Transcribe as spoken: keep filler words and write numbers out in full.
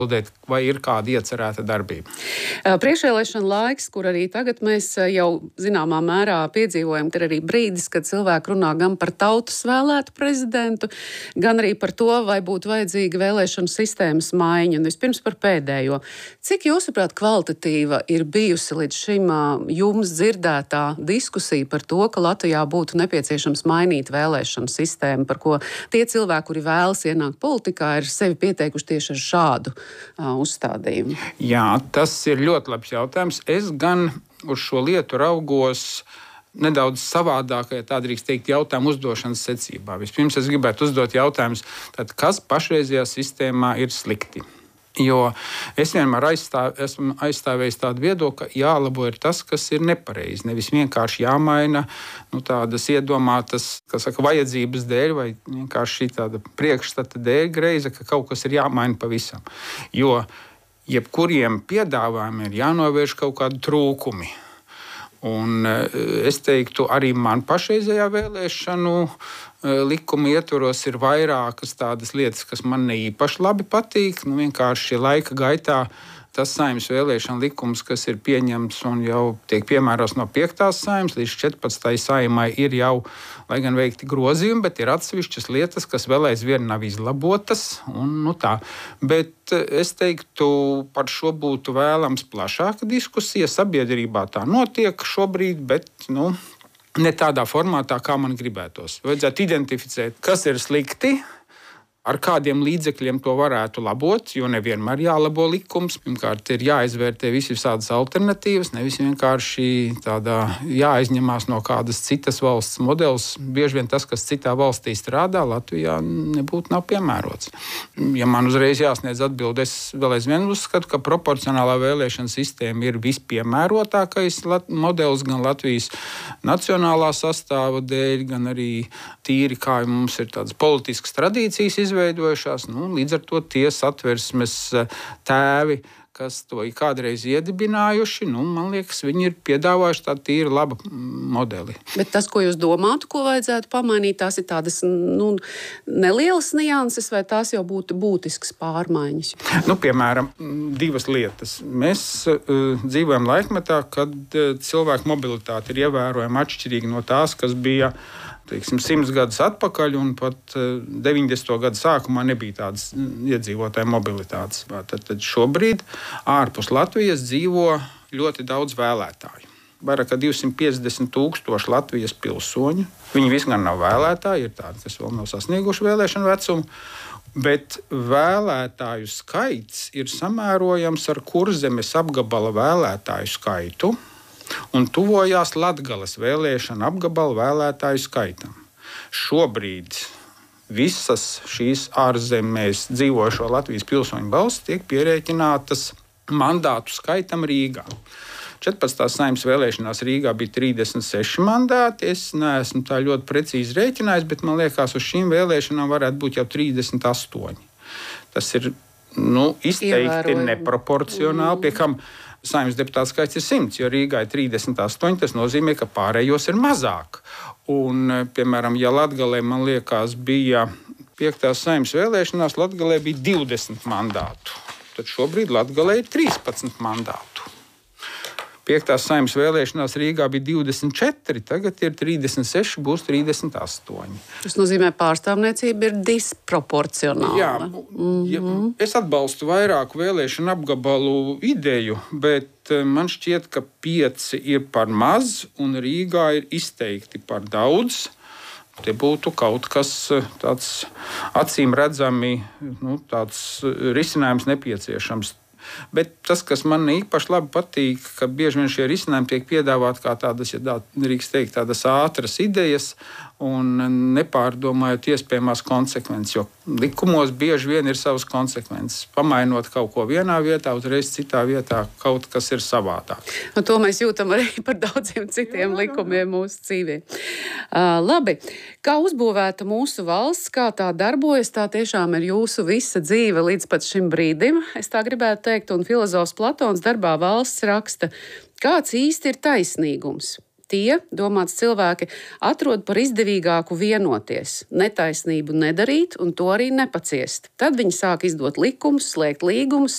vai ir kāda iecerēta darbība. Priekšvēlēšana laiks, kur arī tagad mēs jau zināmā mērā piedzīvojam, ir arī brīdis, kad cilvēki runā gan par tautas vēlētu prezidentu, gan arī par to, vai būtu vajadzīga vēlēšanu sistēmas maiņa. Un vispirms par pēdējo. Cik jūsuprāt kvalitatīva ir bijusi līdz šim jums dzirdētā diskusija par to, ka Latvijā būtu nepieciešams mainīt vēlēšanu sistēmu, par ko tie cilvēki, kuri vēlas ienākt politikā, ir sevi pieteikuši tieši ar šādu uzstādījumu? Jā, tas ir ļoti labs jautājums. Es gan uz šo lietu raugos nedaudz savādāk, ja tā drīkst teikt, jautājumu uzdošanas secībā. Vispirms es gribētu uzdot jautājumus, tad kas pašreizajā sistēmā ir slikti? Jo es vienmēr aizstāv, esmu aizstāvējis tādu viedokli, ka jālabo ir tas, kas ir nepareizi. Nevis vienkārši jāmaina nu, tādas iedomātas, kas saka, vajadzības dēļ vai vienkārši tāda priekšstata dēļ greiza, ka kaut kas ir jāmaina pavisam. Jo jebkuriem piedāvājumiem ir jānovērš kaut kādi trūkumi. Un es teiktu, arī man pašreizējā vēlēšanu likuma ietvaros ir vairākas tādas lietas, kas man ne īpaši labi patīk. Nu, vienkārši laika gaitā tas Saeimas vēlēšana likums, kas ir pieņemts un jau tiek piemērots no piektās Saeimas līdz četrpadsmitajai Saeimai, ir jau, lai gan veikti grozījumi, bet ir atsevišķas lietas, kas vēl aizvien nav izlabotas. Un, nu tā. Bet es teiktu, par šo būtu vēlams plašāka diskusija. Sabiedrībā tā notiek šobrīd, bet nu, ne tādā formātā, kā man gribētos. Vajadzētu identificēt, kas ir slikti, ar kādiem līdzekļiem to varētu labot, jo nevienmēr jālabo likums. Pirmkārt, ir jāizvērtē visi visādas alternatīvas, nevis vienkārši tādā jāaizņemās no kādas citas valsts modelis. Bieži vien tas, kas citā valstī strādā, Latvijā nebūtu nav piemērots. Ja man uzreiz jāsniedz atbildi, es vēl aizvien uzskatu, ka proporcionālā vēlēšana sistēma ir vispiemērotākais modelis gan Latvijas nacionālā sastāva dēļ, gan arī tīri, kā mums ir tādas politiskas tradīcijas izveidojušās. Nu, līdz ar to tie satversmes tēvi, kas to ir kādreiz iedibinājuši, nu, man liekas, viņi ir piedāvājuši tādu tīri labu modeli. Bet tas, ko jūs domātu, ko vajadzētu pamainīt, tās ir tādas nu, nelielas nianses, vai tās jau būtu būtiskas pārmaiņas? Nu, piemēram, divas lietas. Mēs uh, dzīvojam laikmetā, kad uh, cilvēku mobilitāte ir ievērojami atšķirīga no tās, kas bija teiksim, simts gadus atpakaļ, un pat deviņdesmito gadu sākumā nebija tādas iedzīvotāju mobilitātes. Tad, tad šobrīd ārpus Latvijas dzīvo ļoti daudz vēlētāju. Vairāk kā divsimt piecdesmit tūkstoši Latvijas pilsoņu. Viņi visi gan nav vēlētāji, ir tādi, kas vēl nav sasnieguši vēlēšanu vecumu, bet vēlētāju skaits ir samērojams ar Kurzemes apgabala vēlētāju skaitu un tuvojās Latgales vēlēšana apgabala vēlētāju skaitam. Šobrīd visas šīs ārzemēs dzīvojošo Latvijas pilsoņu balss tiek pierēķinātas mandātu skaitam Rīgā. četrpadsmitās Saeimas vēlēšanās Rīgā bija trīsdesmit seši mandāti. Es neesmu tā ļoti precīzi rēķinājis, bet man liekas, uz šīm vēlēšanām varētu būt jau trīsdesmit astoņi. Tas ir nu, izteikti neproporcionāli, pie kam Saeimas deputātu skaits ir simts, jo Rīgā ir trīsdesmit astoņi, tas nozīmē, ka pārējos ir mazāk. Un, piemēram, ja Latgalē, man liekas, bija piektās Saeimas vēlēšanās, Latgalē bija divdesmit mandātu. Tad šobrīd Latgalē ir trīspadsmit mandātu. Piektās Saeimas vēlēšanās Rīgā bija divdesmit četri, tagad ir trīsdesmit seši, būs trīsdesmit astoņi. Tas nozīmē, pārstāvniecība ir disproporcionāla. Jā, ja, es atbalstu vairāku vēlēšanu apgabalu ideju, bet man šķiet, ka pieci ir par maz un Rīgā ir izteikti par daudz. Te būtu kaut kas tāds acīm redzami, nu, tāds risinājums nepieciešams. Bet tas, kas man īpaši labi patīk, ka bieži vien šie risinājumi tiek piedāvāti kā tādas, ja tā drīkst teikt, tādas ātras idejas un nepārdomājot iespējamās konsekvences, jo likumos bieži vien ir savas konsekvences. Pamainot kaut ko vienā vietā, uzreiz citā vietā kaut kas ir savādāk. Un to mēs jūtam arī par daudziem citiem jā, likumiem mūsu dzīvē. Uh, labi, kā uzbūvēta mūsu valsts, kā tā darbojas, tā tiešām ir jūsu visa dzīve līdz pat šim brīdim. Es tā gribētu teikt, un filozofs Platons darbā Valsts raksta, kāds īsti ir taisnīgums. tie, domāts cilvēki, atrod par izdevīgāku vienoties, netaisnību nedarīt un to arī nepaciest. Tad viņi sāk izdot likumus, slēgt līgumus,